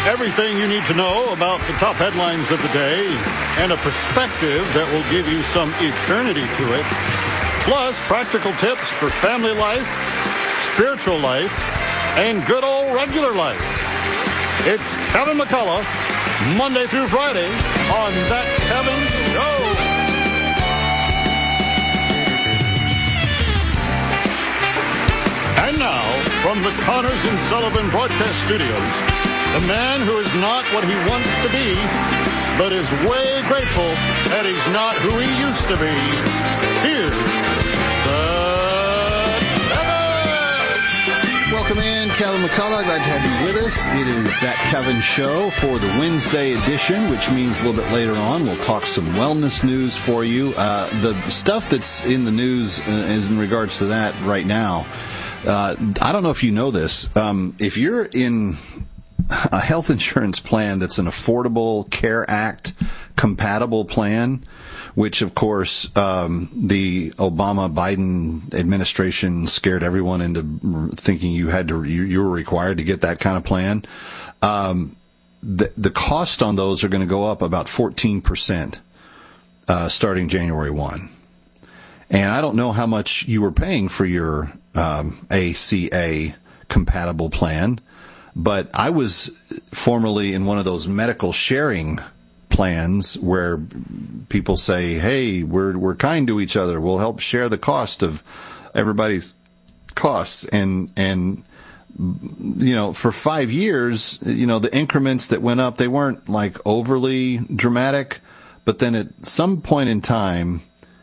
Everything you need to know about the top headlines of the day and a perspective that will give you some eternity to it. Plus, practical tips for family life, spiritual life, and good old regular life. It's Kevin McCullough, Monday through Friday on That Kevin Show. And now, from the Connors and Sullivan Broadcast Studios, the man who is not what he wants to be, but is way grateful that he's not who he used to be. Here's the Kevin! Welcome in, Kevin McCullough. Glad to have you with us. It is That Kevin Show for the Wednesday edition, which means a little bit later on we'll talk some wellness news for you. The stuff that's in the news is in regards to that right now. I don't know if you know this. If you're in a health insurance plan that's an Affordable Care Act compatible plan, which of course the Obama-Biden administration scared everyone into thinking you were required to get that kind of plan. The cost on those are going to go up about 14% starting January 1. And I don't know how much you were paying for your ACA compatible plan, but I was formerly in one of those medical sharing plans where people say, hey, we're kind to each other. We'll help share the cost of everybody's costs. And you know, for 5 years, you know, the increments that went up, they weren't like overly dramatic, but then at some point in time,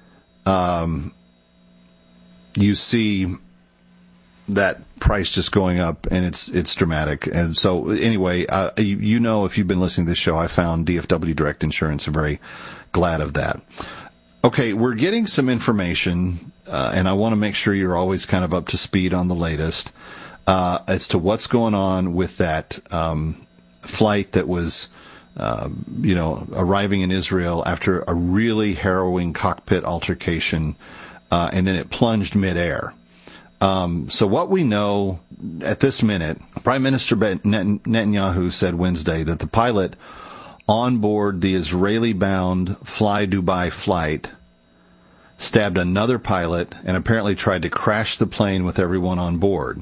you see that price just going up, and it's dramatic. And so anyway, you know, if you've been listening to this show, I found DFW Direct Insurance. I'm very glad of that. Okay, we're getting some information, and I want to make sure you're always kind of up to speed on the latest as to what's going on with that flight that was, arriving in Israel after a really harrowing cockpit altercation, and then it plunged midair. So what we know at this minute, Prime Minister Netanyahu said Wednesday that the pilot on board the Israeli-bound Fly Dubai flight stabbed another pilot and apparently tried to crash the plane with everyone on board.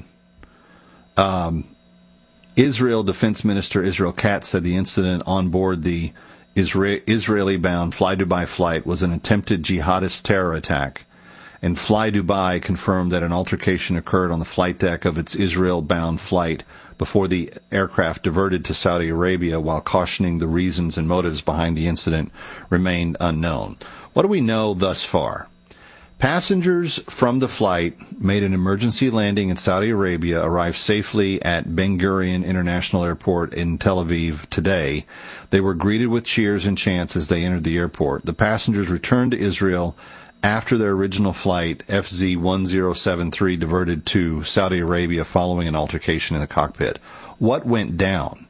Israel Defense Minister Israel Katz said the incident on board the Israeli-bound Fly Dubai flight was an attempted jihadist terror attack. And Fly Dubai confirmed that an altercation occurred on the flight deck of its Israel-bound flight before the aircraft diverted to Saudi Arabia, while cautioning the reasons and motives behind the incident remained unknown. What do we know thus far? Passengers from the flight made an emergency landing in Saudi Arabia, arrived safely at Ben Gurion International Airport in Tel Aviv today. They were greeted with cheers and chants as they entered the airport. The passengers returned to Israel after their original flight, FZ-1073, diverted to Saudi Arabia following an altercation in the cockpit. What went down?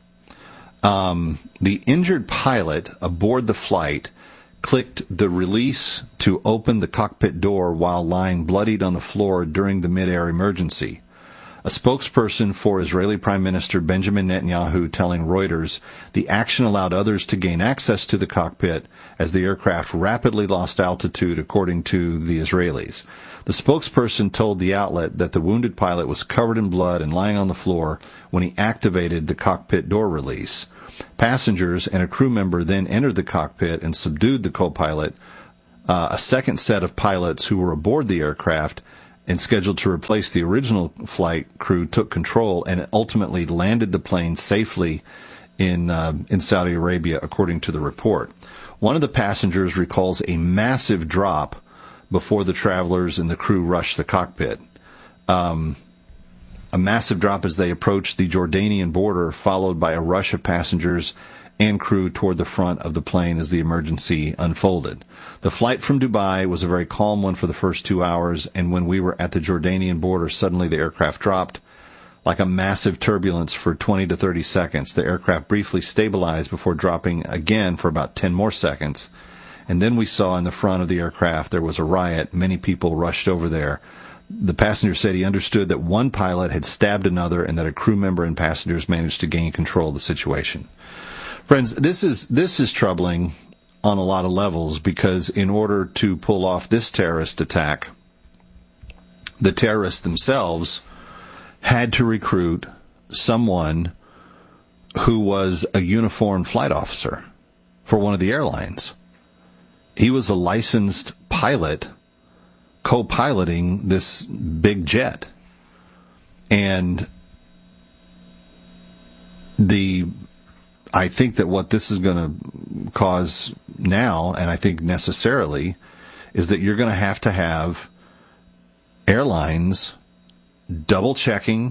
The injured pilot aboard the flight clicked the release to open the cockpit door while lying bloodied on the floor during the mid-air emergency. A spokesperson for Israeli Prime Minister Benjamin Netanyahu telling Reuters the action allowed others to gain access to the cockpit as the aircraft rapidly lost altitude, according to the Israelis. The spokesperson told the outlet that the wounded pilot was covered in blood and lying on the floor when he activated the cockpit door release. Passengers and a crew member then entered the cockpit and subdued the co-pilot. A second set of pilots who were aboard the aircraft and scheduled to replace the original flight crew took control and ultimately landed the plane safely in Saudi Arabia, according to the report. One of the passengers recalls a massive drop before the travelers and the crew rushed the cockpit. A massive drop as they approached the Jordanian border, followed by a rush of passengers and crew toward the front of the plane as the emergency unfolded. The flight from Dubai was a very calm one for the first 2 hours, and when we were at the Jordanian border, suddenly the aircraft dropped like a massive turbulence for 20 to 30 seconds. The aircraft briefly stabilized before dropping again for about 10 more seconds. And then we saw in the front of the aircraft there was a riot. Many people rushed over there. The passenger said he understood that one pilot had stabbed another and that a crew member and passengers managed to gain control of the situation. Friends, this is troubling on a lot of levels, because in order to pull off this terrorist attack, the terrorists themselves had to recruit someone who was a uniformed flight officer for one of the airlines. He was a licensed pilot co-piloting this big jet. And I think that what this is going to cause now, and I think necessarily, is that you're going to have airlines double-checking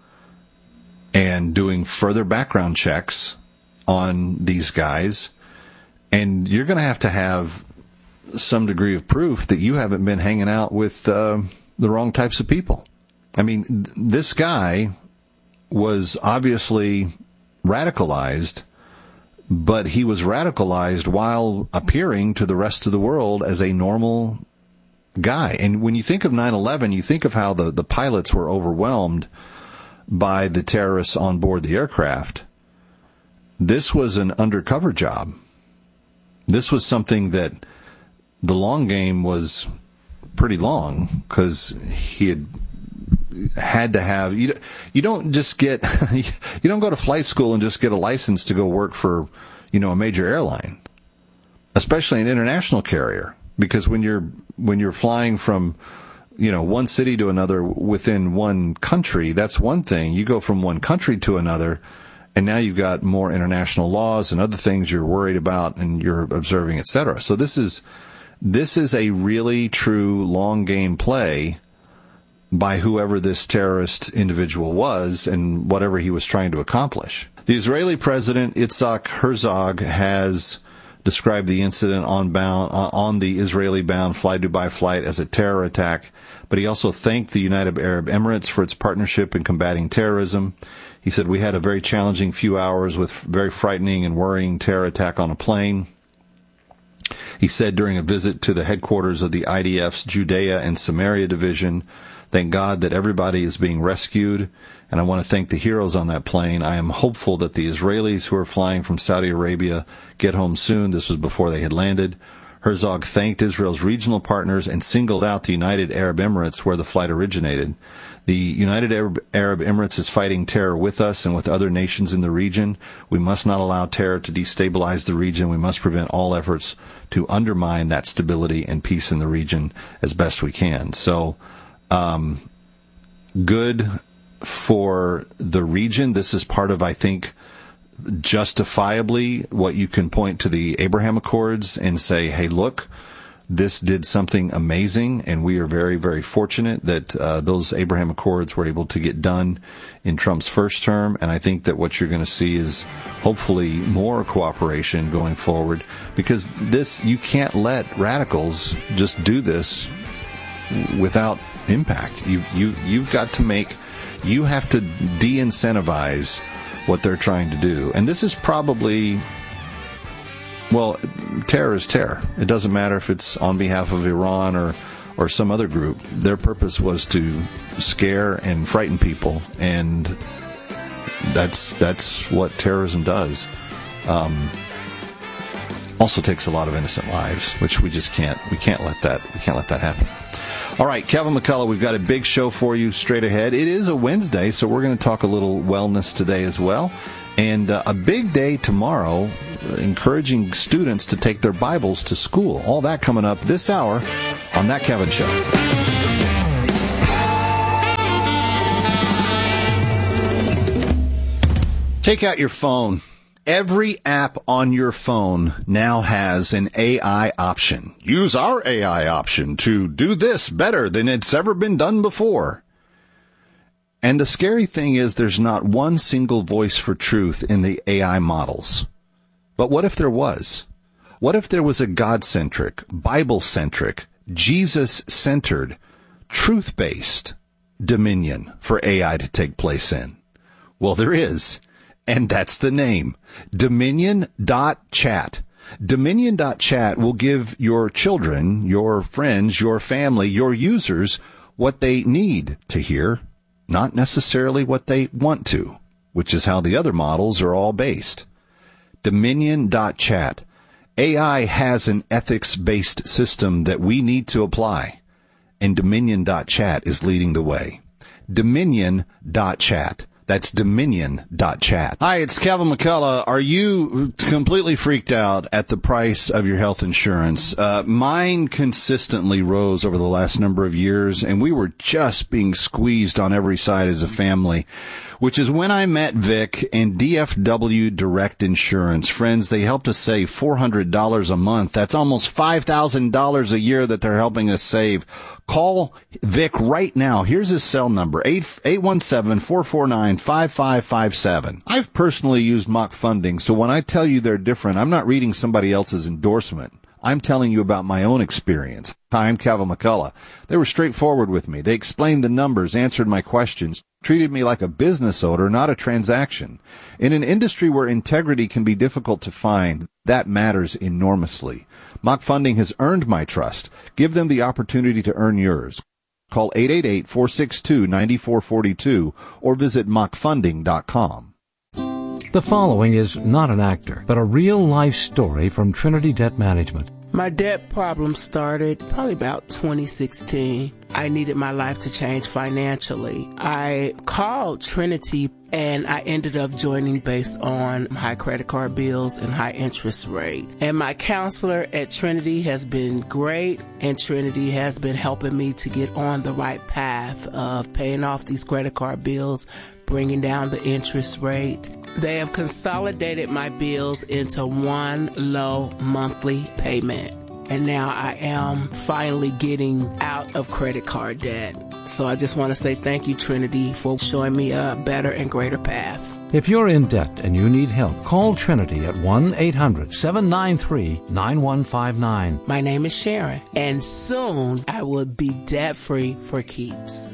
and doing further background checks on these guys, and you're going to have some degree of proof that you haven't been hanging out with the wrong types of people. I mean, this guy was obviously radicalized, but he was radicalized while appearing to the rest of the world as a normal guy. And when you think of 9/11, you think of how the pilots were overwhelmed by the terrorists on board the aircraft. This was an undercover job. This was something that the long game was pretty long, because he had to have, you don't just get, you don't go to flight school and just get a license to go work for, a major airline, especially an international carrier, because when you're flying from, one city to another within one country, that's one thing. You go from one country to another, and now you've got more international laws and other things you're worried about and you're observing, etc. So this is a really true long game play by whoever this terrorist individual was and whatever he was trying to accomplish. The Israeli president, Yitzhak Herzog, has described the incident on the Israeli-bound Fly Dubai flight as a terror attack, but he also thanked the United Arab Emirates for its partnership in combating terrorism. He said, "We had a very challenging few hours with very frightening and worrying terror attack on a plane." He said during a visit to the headquarters of the IDF's Judea and Samaria division, "Thank God that everybody is being rescued, and I want to thank the heroes on that plane. I am hopeful that the Israelis who are flying from Saudi Arabia get home soon." This was before they had landed. Herzog thanked Israel's regional partners and singled out the United Arab Emirates, where the flight originated. "The United Arab Emirates is fighting terror with us and with other nations in the region. We must not allow terror to destabilize the region. We must prevent all efforts to undermine that stability and peace in the region as best we can." So, good for the region. This is part of, I think, justifiably what you can point to the Abraham Accords and say, hey, look, this did something amazing, and we are very, very fortunate that those Abraham Accords were able to get done in Trump's first term. And I think that what you're going to see is hopefully more cooperation going forward, because you can't let radicals just do this without impact. You've got to you have to de-incentivize what they're trying to do. And this is probably, well, terror is terror. It doesn't matter if it's on behalf of Iran or some other group. Their purpose was to scare and frighten people, and that's what terrorism does. Also takes a lot of innocent lives, which we can't let that happen. All right, Kevin McCullough, we've got a big show for you straight ahead. It is a Wednesday, so we're going to talk a little wellness today as well. And a big day tomorrow, encouraging students to take their Bibles to school. All that coming up this hour on That Kevin Show. Take out your phone. Every app on your phone now has an AI option. Use our AI option to do this better than it's ever been done before. And the scary thing is there's not one single voice for truth in the AI models. But what if there was? What if there was a God-centric, Bible-centric, Jesus-centered, truth-based dominion for AI to take place in? Well, there is. And that's the name, Dominion.chat. Dominion.chat will give your children, your friends, your family, your users what they need to hear, not necessarily what they want to, which is how the other models are all based. Dominion.chat. AI has an ethics-based system that we need to apply, and Dominion.chat is leading the way. Dominion.chat. That's Dominion.chat. Hi, it's Kevin McCullough. Are you completely freaked out at the price of your health insurance? Mine consistently rose over the last number of years, and we were just being squeezed on every side as a family, which is when I met Vic and DFW Direct Insurance. Friends, they helped us save $400 a month. That's almost $5,000 a year that they're helping us save. Call Vic right now. Here's his cell number, 817-449-5557. I've personally used Mock Funding, so when I tell you they're different, I'm not reading somebody else's endorsement. I'm telling you about my own experience. Hi, I'm Kevin McCullough. They were straightforward with me. They explained the numbers, answered my questions, treated me like a business owner, not a transaction. In an industry where integrity can be difficult to find, that matters enormously. Mock Funding has earned my trust. Give them the opportunity to earn yours. Call 888-462-9442 or visit mockfunding.com. The following is not an actor, but a real-life story from Trinity Debt Management. My debt problem started probably about 2016. I needed my life to change financially. I called Trinity and I ended up joining based on high credit card bills and high interest rate. And my counselor at Trinity has been great, and Trinity has been helping me to get on the right path of paying off these credit card bills, bringing down the interest rate. They have consolidated my bills into one low monthly payment. And now I am finally getting out of credit card debt. So I just want to say thank you, Trinity, for showing me a better and greater path. If you're in debt and you need help, call Trinity at 1-800-793-9159. My name is Sharon, and soon I will be debt-free for keeps.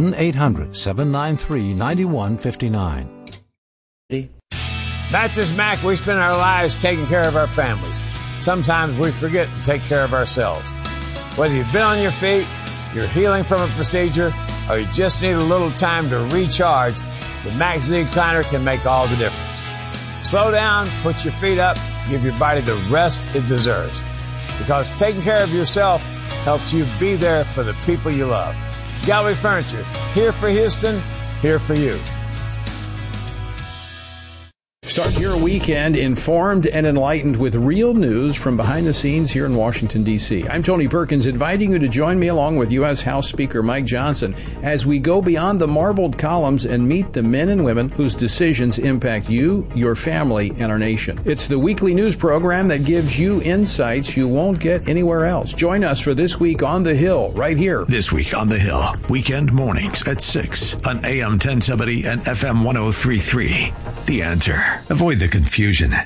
1-800-793-9159. Mattress Mac, we spend our lives taking care of our families. Sometimes we forget to take care of ourselves. Whether you've been on your feet, you're healing from a procedure, or you just need a little time to recharge, the Mac Z Recliner can make all the difference. Slow down, put your feet up, give your body the rest it deserves. Because taking care of yourself helps you be there for the people you love. Gallery Furniture, here for Houston, here for you. Start your weekend informed and enlightened with real news from behind the scenes here in Washington, D.C. I'm Tony Perkins, inviting you to join me along with U.S. House Speaker Mike Johnson as we go beyond the marbled columns and meet the men and women whose decisions impact you, your family, and our nation. It's the weekly news program that gives you insights you won't get anywhere else. Join us for This Week on the Hill, right here. This Week on the Hill, weekend mornings at 6 on AM 1070 and FM 1033. The Answer. Avoid the confusion.